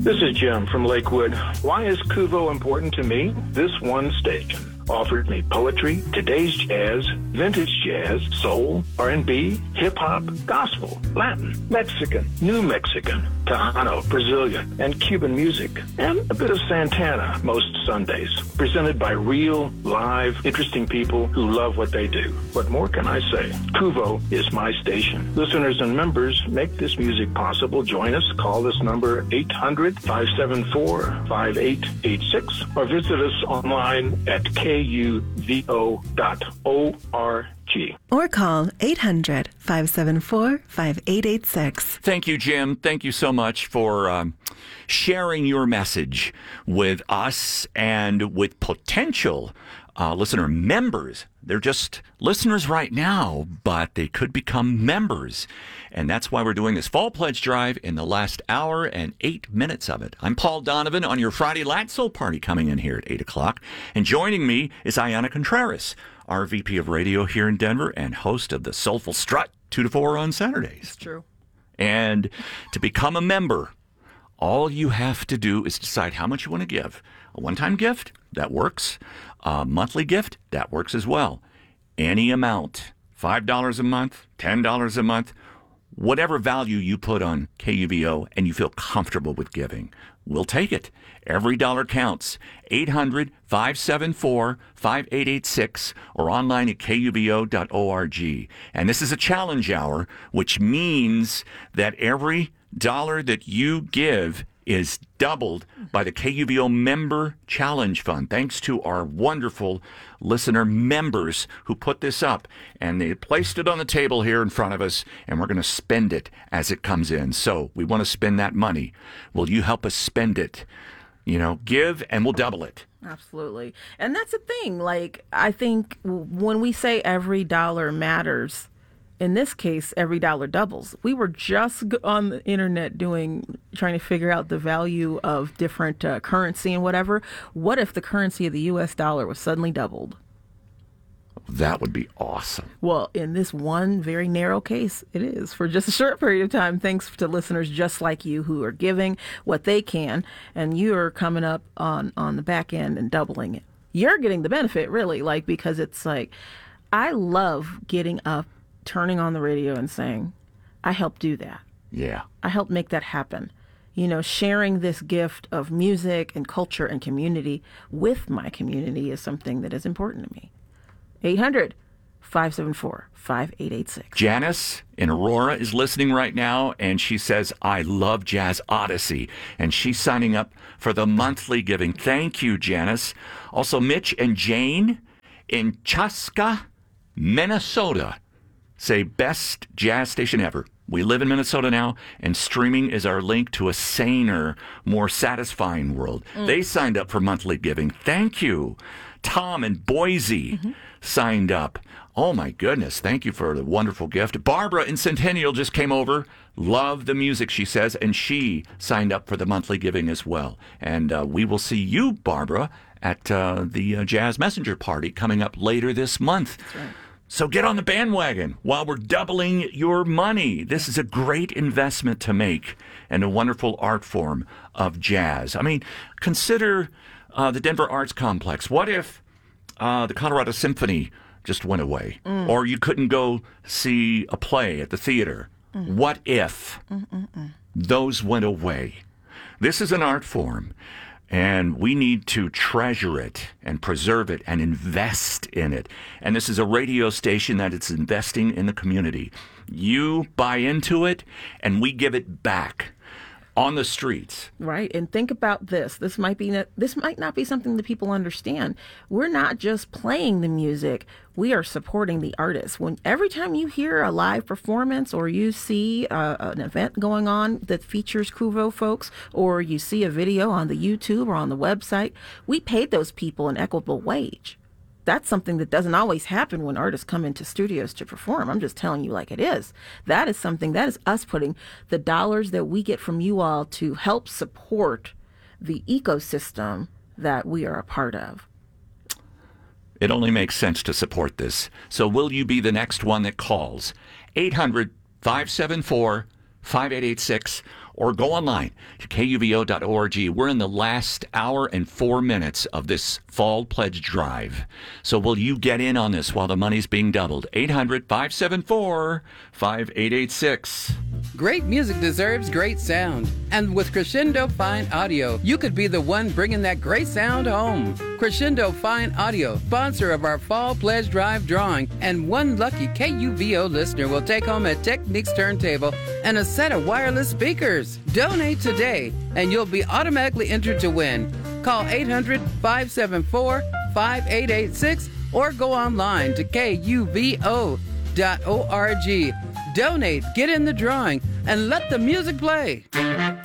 This is Jim from Lakewood. Why is Kuvo important to me? This one station offered me poetry, today's jazz, vintage jazz, soul, R&B, hip-hop, gospel, Latin, Mexican, New Mexican, Tejano, Brazilian, and Cuban music, and a bit of Santana most Sundays, presented by real, live, interesting people who love what they do. What more can I say? Kuvo is my station. Listeners and members make this music possible. Join us. Call this number 800-574-5886 or visit us online at kuvo.org. Or call 800-574-5886. Thank you, Jim. Thank you so much for sharing your message with us and with potential listener members. They're just listeners right now, but they could become members. And that's why we're doing this Fall Pledge Drive in the last hour and 8 minutes of it. I'm Paul Donovan on your Friday Lat Soul Party coming in here at 8 o'clock. And joining me is Ayanna Contreras, our VP of Radio here in Denver and host of the Soulful Strut 2 to 4 on Saturdays. It's true. And to become a member, all you have to do is decide how much you want to give. A one-time gift, that works. A monthly gift, that works as well. Any amount, $5 a month, $10 a month, whatever value you put on KUVO and you feel comfortable with giving, we'll take it. Every dollar counts. 800-574-5886 or online at kuvo.org. And this is a challenge hour, which means that every dollar that you give is doubled by the KUVO Member Challenge Fund, thanks to our wonderful listener members who put this up. And they placed it on the table here in front of us, and we're going to spend it as it comes in. So we want to spend that money. Will you help us spend it? You know, give and we'll double it. Absolutely. And that's the thing. Like, I think when we say every dollar matters, in this case, every dollar doubles. We were just on the internet trying to figure out the value of different currency and whatever. What if the currency of the U.S. dollar was suddenly doubled? That would be awesome. Well, in this one very narrow case, it is for just a short period of time, thanks to listeners just like you who are giving what they can, and you're coming up on the back end and doubling it. You're getting the benefit, really, because it's like, I love getting up, turning on the radio and saying, I helped do that. Yeah. I helped make that happen. You know, sharing this gift of music and culture and community with my community is something that is important to me. 800-574-5886. Janice in Aurora is listening right now, and she says, I love Jazz Odyssey, and she's signing up for the monthly giving. Thank you, Janice. Also, Mitch and Jane in Chaska, Minnesota say, best jazz station ever. We live in Minnesota now, and streaming is our link to a saner, more satisfying world. They signed up for monthly giving. Thank you. Tom in Boise signed up. Oh, my goodness. Thank you for the wonderful gift. Barbara in Centennial just came over. Love the music, she says, and she signed up for the monthly giving as well. And we will see you, Barbara, at the Jazz Messenger Party coming up later this month. That's right. So get on the bandwagon while we're doubling your money. This is a great investment to make in a wonderful art form of jazz. I mean, consider the Denver Arts Complex. What if the Colorado Symphony just went away? Or you couldn't go see a play at the theater? What if those went away? This is an art form, and we need to treasure it and preserve it and invest in it. And this is a radio station that is investing in the community. You buy into it, and we give it back on the streets. Right. And think about this. This might not be something that people understand. We're not just playing the music. We are supporting the artists. Every time you hear a live performance or you see an event going on that features Kuvo folks, or you see a video on the YouTube or on the website, we paid those people an equitable wage. That's something that doesn't always happen when artists come into studios to perform. I'm just telling you like it is. That is us putting the dollars that we get from you all to help support the ecosystem that we are a part of. It only makes sense to support this. So will you be the next one that calls? 800-574-5886 or go online to kuvo.org. We're in the last hour and 4 minutes of this fall pledge drive. So will you get in on this while the money's being doubled? 800-574-5886. Great music deserves great sound. And with Crescendo Fine Audio, you could be the one bringing that great sound home. Crescendo Fine Audio, sponsor of our Fall Pledge Drive drawing, and one lucky KUVO listener will take home a Technics turntable and a set of wireless speakers. Donate today, and you'll be automatically entered to win. Call 800-574-5886 or go online to kuvo.org. Donate, get in the drawing, and let the music play.